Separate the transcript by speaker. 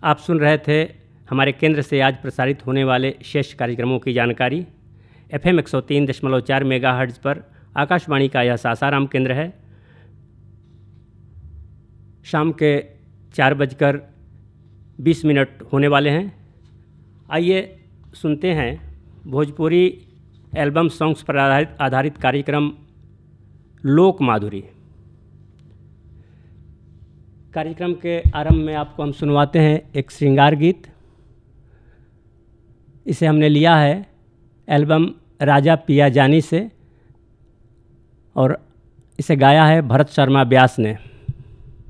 Speaker 1: आप सुन रहे थे हमारे केंद्र से आज प्रसारित होने वाले शेष कार्यक्रमों की जानकारी। FM 103.4 मेगाहर्ट्ज़ पर आकाशवाणी का यह सासाराम केंद्र है। शाम के 4:20 होने वाले हैं। आइए सुनते हैं भोजपुरी एल्बम सॉन्ग्स पर आधारित कार्यक्रम लोक माधुरी। कार्यक्रम के आरंभ में आपको हम सुनवाते हैं एक श्रृंगार गीत। इसे हमने लिया है एल्बम राजा पिया जानी से और इसे गाया है भरत शर्मा व्यास ने।